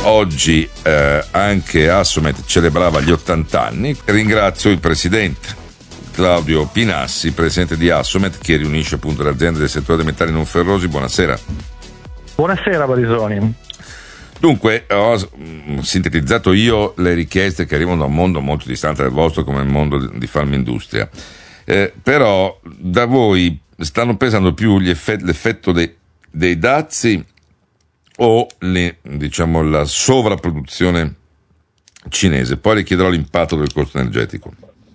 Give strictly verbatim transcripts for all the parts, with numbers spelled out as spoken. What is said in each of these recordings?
oggi eh, anche Assomet celebrava gli ottanta anni. Ringrazio il presidente Claudio Pinassi, presidente di Assomet, che riunisce appunto le aziende del settore dei metalli non ferrosi. Buonasera. Buonasera Barisoni. Dunque, ho sintetizzato io le richieste che arrivano da un mondo molto distante dal vostro, come il mondo di Farmindustria. Eh, però da voi stanno pesando più gli effett- l'effetto dei, dei dazi o le, diciamo, la sovrapproduzione cinese? Poi le chiederò l'impatto del costo energetico.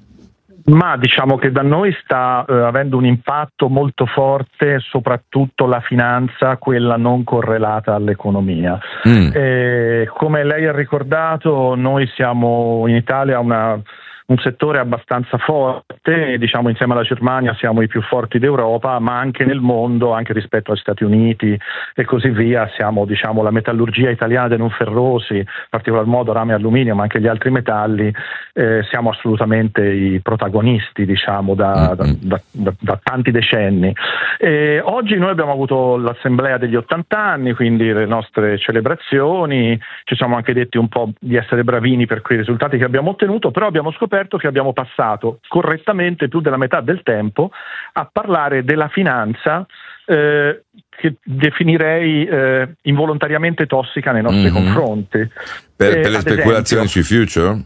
Ma diciamo che da noi sta eh, avendo un impatto molto forte soprattutto la finanza, quella non correlata all'economia. Mm. Eh, come lei ha ricordato, noi siamo in Italia una un settore abbastanza forte, diciamo insieme alla Germania siamo i più forti d'Europa, ma anche nel mondo, anche rispetto agli Stati Uniti e così via, siamo diciamo la metallurgia italiana dei non ferrosi, in particolar modo rame e alluminio, ma anche gli altri metalli, eh, siamo assolutamente i protagonisti diciamo da, da, da, da, da tanti decenni. E oggi noi abbiamo avuto l'assemblea degli ottanta anni, quindi le nostre celebrazioni, ci siamo anche detti un po' di essere bravini per quei risultati che abbiamo ottenuto, però abbiamo scoperto che abbiamo passato correttamente più della metà del tempo a parlare della finanza, eh, che definirei eh, involontariamente tossica nei nostri mm-hmm. confronti. Per, eh, per le speculazioni esempio, sui future?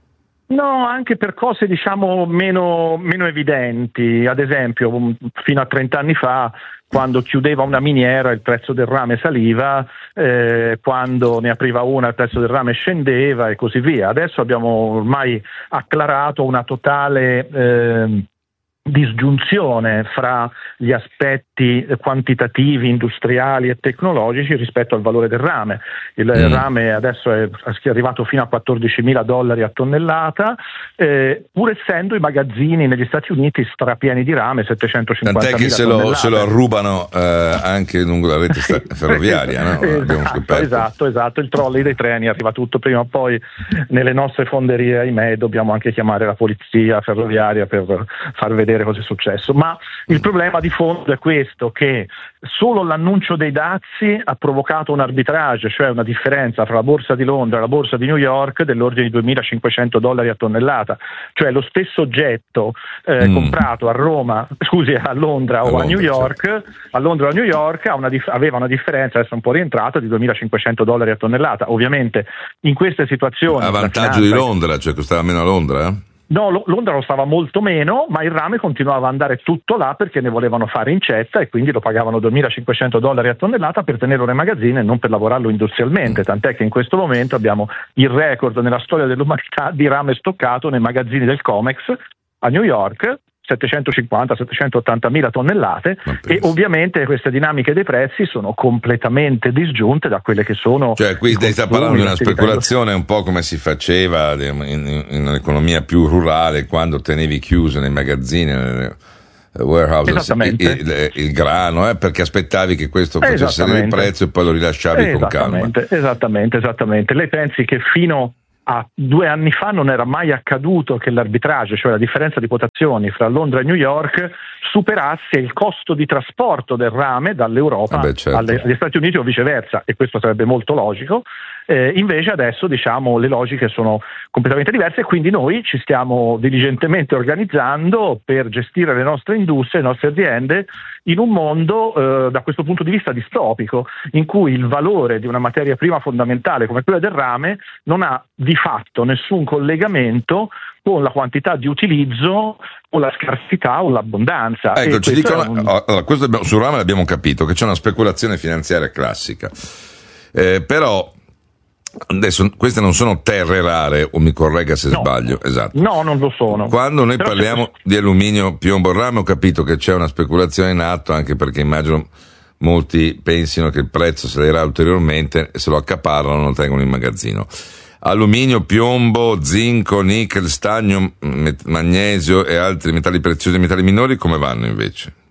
No, anche per cose diciamo meno, meno evidenti. Ad esempio, fino a trenta anni fa, quando chiudeva una miniera il prezzo del rame saliva, eh, quando ne apriva una il prezzo del rame scendeva e così via. Adesso abbiamo ormai acclarato una totale eh, disgiunzione fra gli aspetti quantitativi, industriali e tecnologici rispetto al valore del rame. Il mm. rame adesso è arrivato fino a quattordicimila dollari a tonnellata, eh, pur essendo i magazzini negli Stati Uniti strapieni di rame, settecentocinquantamila tant'è che se lo, se lo arrubano eh, anche lungo la rete sta- ferroviaria, no? esatto, esatto, esatto, il trolley dei treni arriva tutto prima o poi nelle nostre fonderie, ahimè, dobbiamo anche chiamare la polizia ferroviaria per far vedere cosa è successo. Ma il problema di fondo è questo, che solo l'annuncio dei dazi ha provocato un arbitrage, cioè una differenza fra la borsa di Londra e la borsa di New York dell'ordine di duemilacinquecento dollari a tonnellata, cioè lo stesso oggetto eh, mm. comprato a Roma, scusi, a Londra a o Londra, a New York, certo. a Londra o a New York ha una dif- aveva una differenza, adesso è un po' rientrata, di duemilacinquecento dollari a tonnellata. Ovviamente in queste situazioni a vantaggio di Londra, cioè costava meno a Londra, eh? No, Londra lo stava molto meno, ma il rame continuava ad andare tutto là perché ne volevano fare incetta e quindi lo pagavano duemilacinquecento dollari a tonnellata per tenerlo nei magazzini e non per lavorarlo industrialmente, tant'è che in questo momento abbiamo il record nella storia dell'umanità di rame stoccato nei magazzini del Comex a New York, settecentocinquanta settecentottanta mila tonnellate, e ovviamente queste dinamiche dei prezzi sono completamente disgiunte da quelle che sono. Cioè qui stai sta parlando di una speculazione un po' come si faceva in, in, in un'economia più rurale, quando tenevi chiuse nei magazzini, nelle warehouse, il, il, il grano, eh, perché aspettavi che questo facesse salire il prezzo e poi lo rilasciavi con calma. Esattamente, esattamente. Lei pensi che fino a due anni fa non era mai accaduto che l'arbitrage, cioè la differenza di quotazioni fra Londra e New York, superasse il costo di trasporto del rame dall'Europa eh beh, certo. alle, agli Stati Uniti o viceversa, e questo sarebbe molto logico. Eh, invece adesso diciamo le logiche sono completamente diverse e quindi noi ci stiamo diligentemente organizzando per gestire le nostre industrie, le nostre aziende in un mondo eh, da questo punto di vista distopico, in cui il valore di una materia prima fondamentale come quella del rame non ha di fatto nessun collegamento con la quantità di utilizzo o la scarsità o l'abbondanza. Ecco, e ci dicono, un... allora, questo abbiamo, sul rame l'abbiamo capito, che c'è una speculazione finanziaria classica, eh, però adesso queste non sono terre rare, o mi corregga se no. sbaglio. Esatto. No, non lo sono. Quando noi però parliamo c'è... di alluminio, piombo, rame, ho capito che c'è una speculazione in atto, anche perché immagino molti pensino che il prezzo salirà ulteriormente e se lo accaparrano lo tengono in magazzino. Alluminio, piombo, zinco, nickel, stagno, magnesio e altri metalli preziosi e metalli minori come vanno invece?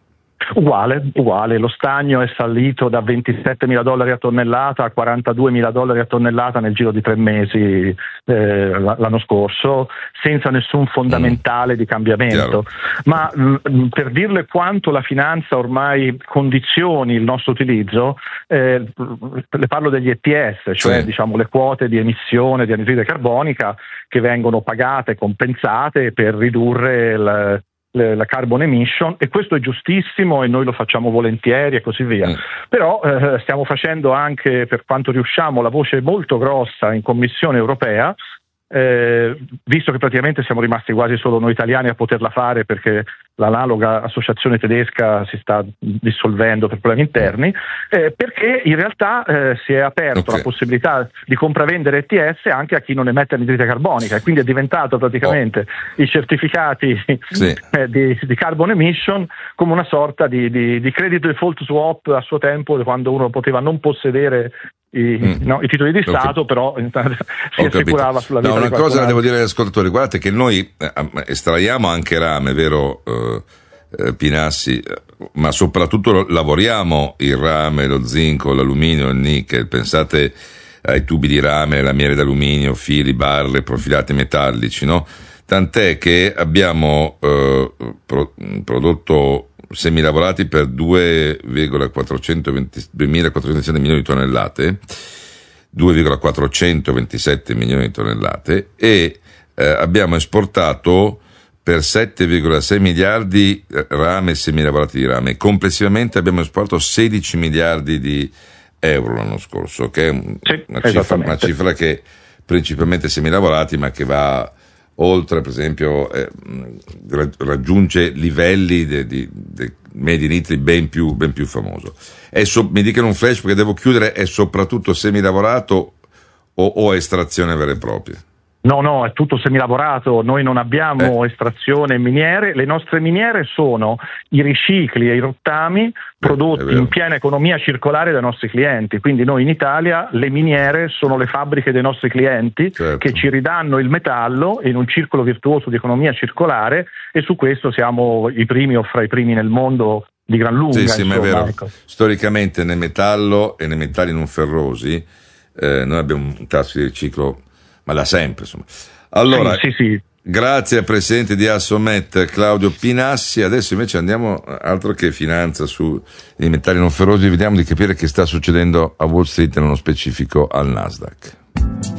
Uguale, uguale, lo stagno è salito da ventisettemila dollari a tonnellata a quarantaduemila dollari a tonnellata nel giro di tre mesi eh, l'anno scorso, senza nessun fondamentale mm. di cambiamento. Chiaro. Ma mh, per dirle quanto la finanza ormai condizioni il nostro utilizzo, eh, le parlo degli E T S, cioè sì. diciamo le quote di emissione di anidride carbonica che vengono pagate, compensate per ridurre il la carbon emission, e questo è giustissimo e noi lo facciamo volentieri e così via. Mm. Però eh, stiamo facendo anche, per quanto riusciamo, la voce molto grossa in Commissione europea, eh, visto che praticamente siamo rimasti quasi solo noi italiani a poterla fare perché l'analoga associazione tedesca si sta dissolvendo per problemi interni, eh, perché in realtà eh, si è aperto okay. la possibilità di compravendere E T S anche a chi non emette anidride carbonica, e quindi è diventato praticamente oh. i certificati sì. eh, di, di carbon emission come una sorta di, di, di credit default swap a suo tempo, quando uno poteva non possedere I, mm. no, i titoli di Stato, okay. però si assicurava sulla vita. No, una di cosa la devo dire agli ascoltatori: guardate che noi eh, estraiamo anche rame, vero eh, eh, Pinassi, ma soprattutto lavoriamo il rame, lo zinco, l'alluminio, il nickel. Pensate ai tubi di rame, lamiere d'alluminio, fili, barre, profilati metallici, no? Tant'è che abbiamo eh, pro, prodotto semilavorati per due virgola quattrocentoventi milioni di tonnellate, due virgola quattrocentoventisette milioni di tonnellate, e eh, abbiamo esportato per sette virgola sei miliardi rame e semilavorati di rame. Complessivamente abbiamo esportato sedici miliardi di euro l'anno scorso, che è sì, una, cifra, una cifra che principalmente semilavorati, ma che va oltre, per esempio, eh, raggiunge livelli di de, de Made in Italy ben più, ben più famoso. È so, mi dicano un flash perché devo chiudere, è soprattutto semilavorato o, o estrazione vera e propria? No, no, è tutto semilavorato, noi non abbiamo eh. estrazione e miniere, le nostre miniere sono i ricicli e i rottami prodotti in piena economia circolare dai nostri clienti, quindi noi in Italia le miniere sono le fabbriche dei nostri clienti, certo. che ci ridanno il metallo in un circolo virtuoso di economia circolare, e su questo siamo i primi o fra i primi nel mondo di gran lunga. Sì, sì, insomma, ma è vero. Ecco. Storicamente nel metallo e nei metalli non ferrosi eh, noi abbiamo un tasso di riciclo, ma da sempre, insomma. Allora, sì, sì, sì. Grazie al presidente di Assomet, Claudio Pinassi. Adesso invece andiamo, altro che finanza sui metalli non ferrosi, vediamo di capire che sta succedendo a Wall Street, nello specifico al Nasdaq.